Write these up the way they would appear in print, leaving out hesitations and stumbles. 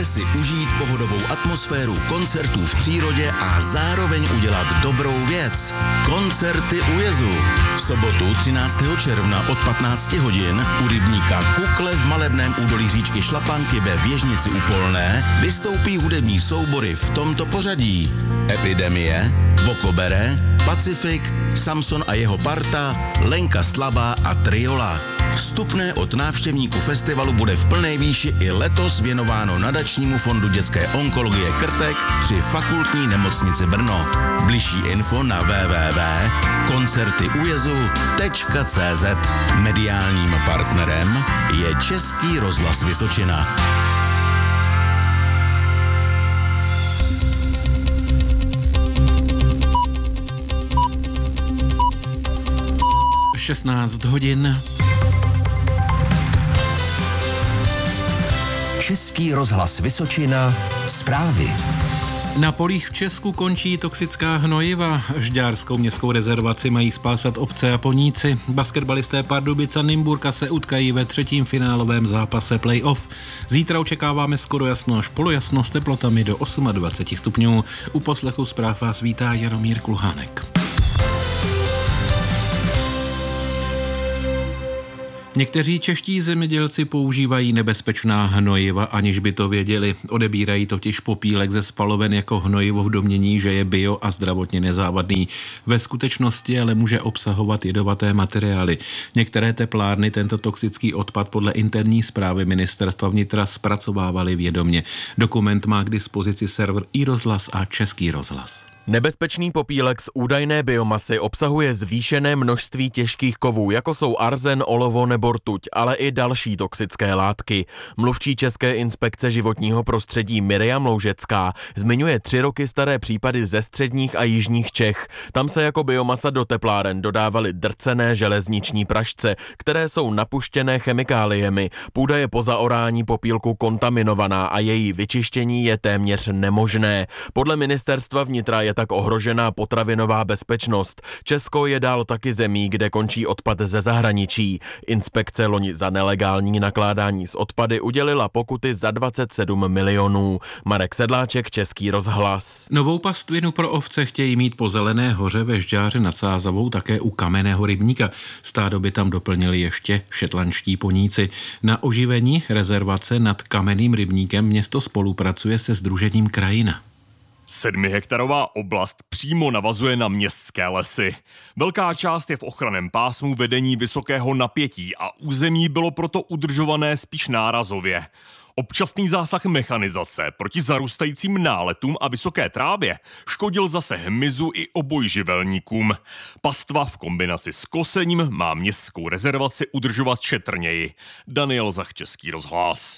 Pojďte si užít pohodovou atmosféru koncertů v přírodě a zároveň udělat dobrou věc. Koncerty u jezu. V sobotu 13. června od 15 hodin u rybníka Kukle v malebném údolí říčky Šlapanky ve Věžnici u Polné vystoupí hudební soubory v tomto pořadí: Epidemie, Vokobere, Pacifik, Samson a jeho parta, Lenka Slabá a Triola. Vstupné od návštěvníků festivalu bude v plné výši i letos věnováno nadačnímu fondu dětské onkologie Krtek při Fakultní nemocnici Brno. Bližší info na www.koncertyujezu.cz. Mediálním partnerem je Český rozhlas Vysočina. hodin. Český rozhlas Vysočina, zprávy. Na polích v Česku končí toxická hnojiva. Žďárskou městskou rezervaci mají spásat ovce a poníci. Basketbalisté Pardubic a Nymburka se utkají ve třetím finálovém zápase playoff. Zítra očekáváme skoro jasno až polojasno s teplotami do 28 stupňů. U poslechu zpráv vás vítá Jaromír Kulhánek. Někteří čeští zemědělci používají nebezpečná hnojiva, aniž by to věděli. Odebírají totiž popílek ze spaloven jako hnojivo v domnění, že je bio a zdravotně nezávadný. Ve skutečnosti ale může obsahovat jedovaté materiály. Některé teplárny tento toxický odpad podle interní zprávy ministerstva vnitra zpracovávaly vědomě. Dokument má k dispozici server iRozhlas a Český rozhlas. Nebezpečný popílek z údajné biomasy obsahuje zvýšené množství těžkých kovů, jako jsou arzen, olovo nebo rtuť, ale i další toxické látky. Mluvčí České inspekce životního prostředí Miriam Loužecká zmiňuje 3 roky staré případy ze středních a jižních Čech. Tam se jako biomasa do tepláren dodávaly drcené železniční prašce, které jsou napuštěné chemikáliemi. Půda je po zaorání popílku kontaminovaná a její vyčištění je téměř nemožné. Podle ministerstva vnitra je tak ohrožená potravinová bezpečnost. Česko je dál taky zemí, kde končí odpad ze zahraničí. Inspekce loni za nelegální nakládání s odpady udělila pokuty za 27 milionů. Marek Sedláček, Český rozhlas. Novou pastvinu pro ovce chtějí mít po Zelené hoře ve Žďáře nad Sázavou také u Kamenného rybníka. Stádo by tam doplnili ještě šetlandští poníci. Na oživení rezervace nad Kamenným rybníkem město spolupracuje se sdružením Krajina. 7hektarová oblast přímo navazuje na městské lesy. Velká část je v ochranném pásmu vedení vysokého napětí a území bylo proto udržované spíš nárazově. Občasný zásah mechanizace proti zarůstajícím náletům a vysoké trávě škodil zase hmyzu i obojživelníkům. Pastva v kombinaci s kosením má městskou rezervaci udržovat šetrněji. Daniel Zach, Český rozhlas.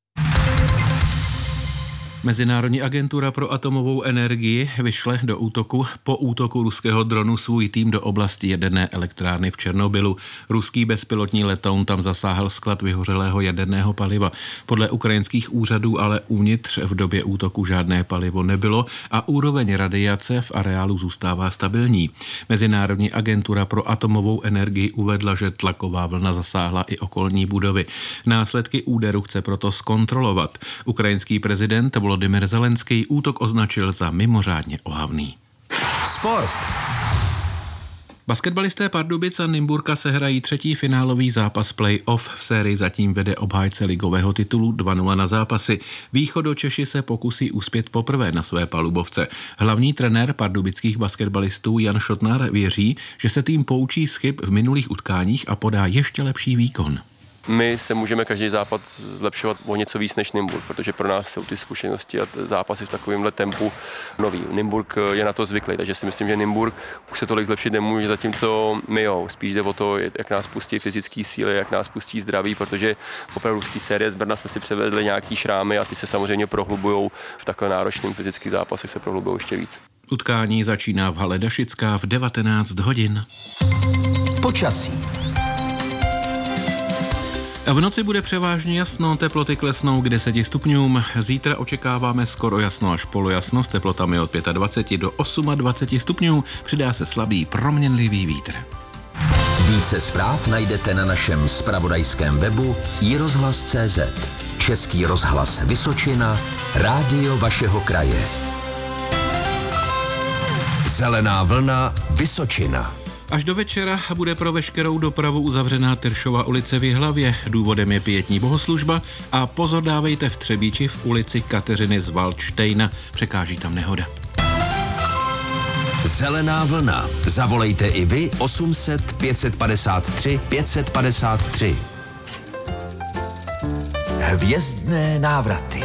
Mezinárodní agentura pro atomovou energii vyšle do útoku po útoku ruského dronu svůj tým do oblasti jaderné elektrárny v Černobylu. Ruský bezpilotní letoun tam zasáhl sklad vyhořelého jaderného paliva. Podle ukrajinských úřadů ale uvnitř v době útoku žádné palivo nebylo a úroveň radiace v areálu zůstává stabilní. Mezinárodní agentura pro atomovou energii uvedla, že tlaková vlna zasáhla i okolní budovy. Následky úderu chce proto zkontrolovat. Ukrajinský prezident Volodymyr Zelenský útok označil za mimořádně ohavný. Sport. Basketbalisté Pardubic a Nymburka se hrají třetí finálový zápas play-off. V sérii zatím vede obhájce ligového titulu 2-0 na zápasy. Východočeši se pokusí uspět poprvé na své palubovce. Hlavní trenér pardubických basketbalistů Jan Šotnar věří, že se tým poučí z chyb v minulých utkáních a podá ještě lepší výkon. My se můžeme každý zápas zlepšovat o něco víc než Nymburk, protože pro nás jsou ty zkušenosti a zápasy v takovémhle tempu nový. Nymburk je na to zvyklý, takže si myslím, že Nymburk už se tolik zlepšit nemůže, zatímco my spíš jde o to, jak nás pustí fyzické síly, jak nás pustí zdraví, protože opravdu z té série z Brna jsme si převedli nějaký šrámy a ty se samozřejmě prohlubujou v takhle náročném fyzických zápasech se prohlubují ještě víc. Utkání začíná v hale Dašická v 19 hodin. Počasí. V noci bude převážně jasno, teploty klesnou k 10 stupňům. Zítra očekáváme skoro jasno až polojasno s teplotami od 25 do 28 stupňů. Přidá se slabý proměnlivý vítr. Více zpráv najdete na našem zpravodajském webu iRozhlas.cz. Český rozhlas Vysočina, rádio vašeho kraje. Zelená vlna Vysočina. Až do večera bude pro veškerou dopravu uzavřená Tyršova ulice v Jihlavě. Důvodem je pietní bohoslužba a pozor dávejte v Třebíči v ulici Kateřiny z Waldštejna. Překáží tam nehoda. Zelená vlna. Zavolejte i vy 800 553 553. Hvězdné návraty.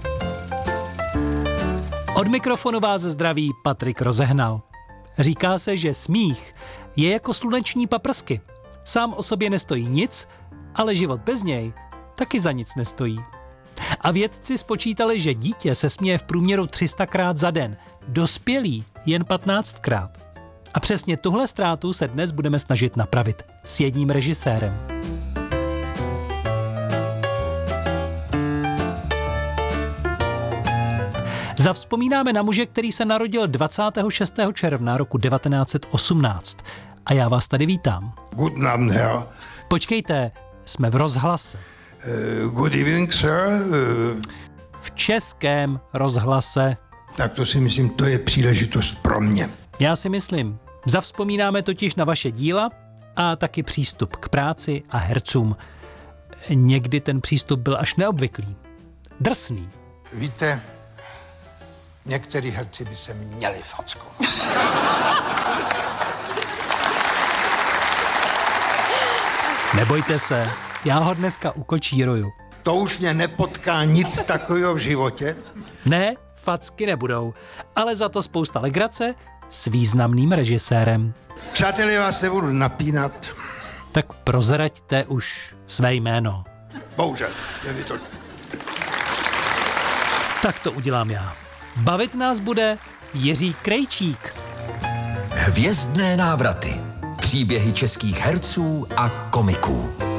Od mikrofonu vás zdraví Patrik Rozehnal. Říká se, že smích je jako sluneční paprsky. Sám o sobě nestojí nic, ale život bez něj taky za nic nestojí. A vědci spočítali, že dítě se směje v průměru 300krát za den, dospělý jen 15krát. A přesně tuhle ztrátu se dnes budeme snažit napravit s jedním režisérem. Zavzpomínáme na muže, který se narodil 26. června roku 1918. A já vás tady vítám. Guten Abend, Herr. Počkejte, jsme v rozhlase. Good evening, sir. V Českém rozhlase. Tak to si myslím, to je příležitost pro mě. Já si myslím. Zavzpomínáme totiž na vaše díla a taky přístup k práci a hercům. Někdy ten přístup byl až neobvyklý. Drsný. Víte, některý herci by se měli fackovat. Nebojte se, já ho dneska ukočíruju. To už mě nepotká nic takového v životě. Ne, facky nebudou, ale za to spousta legrace s významným režisérem. Přátelé, vás nebudu napínat. Tak prozraďte už své jméno. Bohužel, je mi to. Tak to udělám já. Bavit nás bude Jiří Krejčík. Hvězdné návraty. Příběhy českých herců a komiků.